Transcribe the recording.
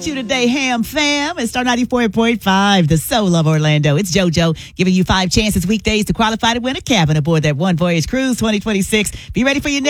at you today, Ham Fam. It's Star 94.5, the soul of Orlando. It's JoJo giving you 5 chances weekdays to qualify to win a cabin aboard that One Voyage Cruise 2026. Be ready for your next